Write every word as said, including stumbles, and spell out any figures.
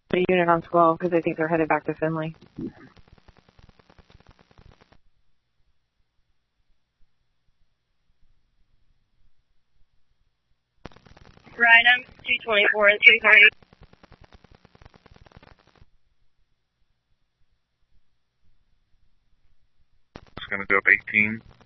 A unit on twelve because I think they're headed back to Finley. Right, I'm two twenty-four and three thirty. It's going to go up eighteen.